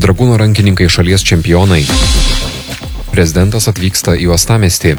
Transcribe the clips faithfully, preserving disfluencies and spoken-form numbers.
Dragūno rankininkai šalies čempionai. Prezidentas atvyksta į Uostamiestį.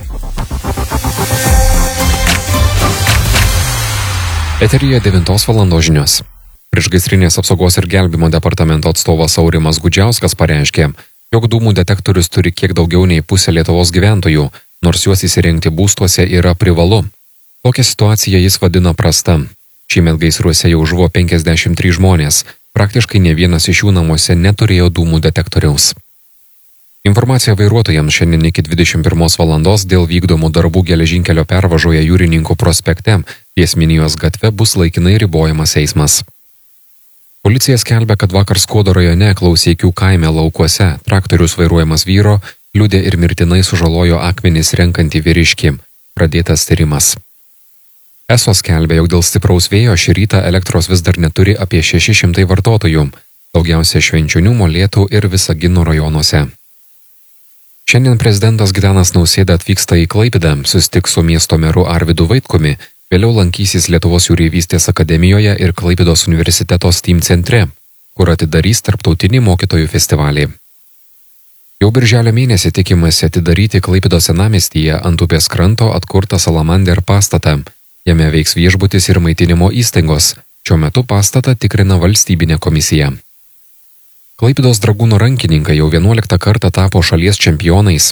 Eteryje devintos valandos žinios. Priešgaisrinės apsaugos ir gelbimo departamento atstovas Aurimas Gudžiauskas pareiškė, jog dūmų detektorius turi kiek daugiau nei pusę Lietuvos gyventojų, nors juos įsirengti būstuose yra privalu. Tokią situaciją jis vadina prasta. Šįmet gaisruose jau žuvo penkiasdešimt trys žmonės, praktiškai ne vienas iš jų namuose neturėjo dūmų detektoriaus. Informacija vairuotojams šiandien iki dvidešimt pirmos valandos dėl vykdomų darbų geležinkelio pervažoje Jūrininkų prospekte ties Minijos gatve bus laikinai ribojamas eismas. Policija skelbia, kad vakar Skuodo rajone Klauseikių kaime laukuose traktorius vairuojamas vyro liudė ir mirtinai sužalojo akmenis renkantį vyriškį. Pradėtas tyrimas. Eso skelbia, jog dėl stipraus vėjo šį rytą elektros vis dar neturi apie šeši šimtai vartotojų, daugiausia Švenčionių, Molėtų ir Visagino rajonuose. Šiandien prezidentas Gitanas Nausėda atvyksta į Klaipėdą, susitiks su miesto meru Arvydu Vaitkumi, vėliau lankysis Lietuvos jūreivystės akademijoje ir Klaipėdos universiteto STEAM centre, kur atidarys tarptautinį mokytojų festivalį. Jau birželio mėnesį tikimasi atidaryti Klaipėdos senamiestyje ant upės kranto atkurtą Salamander pastatą. Jame veiks viešbutis ir maitinimo įstaigos. Šiuo metu pastatą tikrina valstybinė komisija. Klaipėdos Dragūno rankininkai jau vienuoliktą kartą tapo šalies čempionais.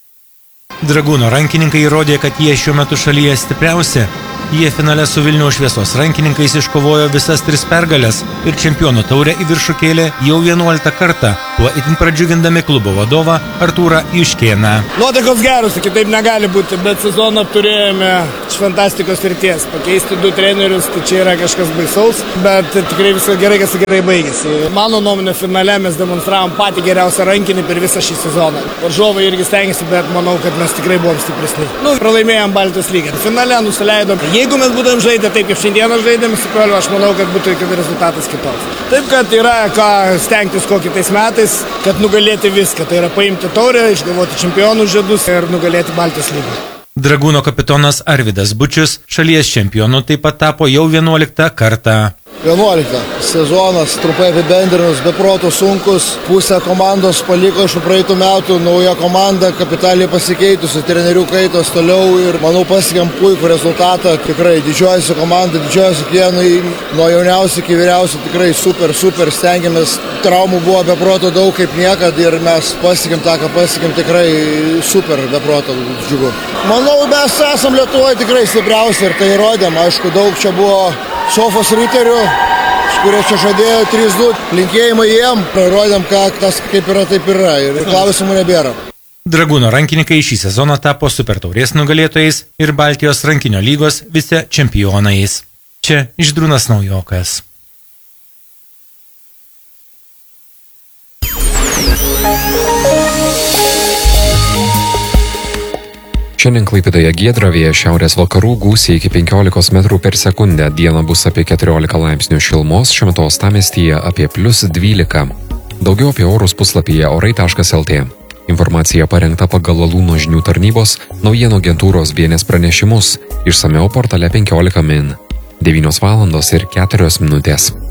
Dragūno rankininkai įrodė, kad jie šiuo metu šalyje stipriausi. Jie finale su Vilniaus Šviesos rankininkais iškovojo visas tris pergales ir čempionų taurę į viršų kėlė jau vienuoliktą kartą, tuo itin pradžiugindami klubo vadovą Artūrą Juškėną. Nuotaikos geros, kitaip negali būti, bet sezoną turėjome iš fantastikos srities. Pakeisti du trenerius, tai čia yra kažkas baisaus, bet tikrai viskas gerai, kas gerai baigėsi. Mano nuomonė, finale mes demonstravom patį geriausią rankinį per visą šį sezoną. Varžovai irgi stengiasi, bet manau, kad mes tikrai buvom stipresni. Nu, pralaimėjom Baltijos lygą. Finale nusileidom. Jeigu mes būtum žaidę taip, kaip šiandieną žaidėme su Pioliu, aš manau, kad būtų rezultatas kitoks. Taip, kad yra ką stengtis ko kitais metais, kad nugalėti viską. Tai yra paimti taurę, išgalvoti čempionų žiedus ir nugalėti Baltijos lygą. Dragūno kapitonas Arvydas Bučius šalies čempionu taip pat tapo jau vienuoliktą kartą. vienuoliktą sezonas, trumpai apibendrinus, be proto sunkus, pusę komandos paliko iš praeitų metų, nauja komanda kapitaliai pasikeitusi, trenerių kaitos toliau ir manau pasiekėm puikų rezultatą, tikrai didžiuojasi komanda, didžiuojasi kiekvienai, nuo jauniausių iki vyriausių, tikrai super, super stengiamės, traumų buvo be proto daug kaip niekad ir mes pasiekėm tą, ką pasiekėm, tikrai super, be proto džiugu. Manau, mes esam Lietuvoje tikrai stipriausi ir tai įrodėm, aišku, daug čia buvo Sofos riterių, kurie čia žadėjo trys du, linkėjimai jiem, parodėm, kad tas kaip yra, taip yra ir klausimų nebėra. Dragūno rankininkai šį sezoną tapo super taurės nugalėtojais ir Baltijos rankinio lygos vice čempionais. Čia Žydrūnas Naujokas. Šiandien Klaipėdoje giedra, vėjas šiaurės vakarų gūsiai iki penkiolikos metrų per sekundę, dieną bus apie keturiolika laipsnių šilumos, šiuo metu Uostamiestyje apie plius dvylika. Daugiau apie orus puslapyje orai taškas lt. Informacija parengta pagal Alūno žinių tarnybos naujienų agentūros B N S pranešimus, išsamiau portale penkiolika min. devynios valandos ir keturios minutės.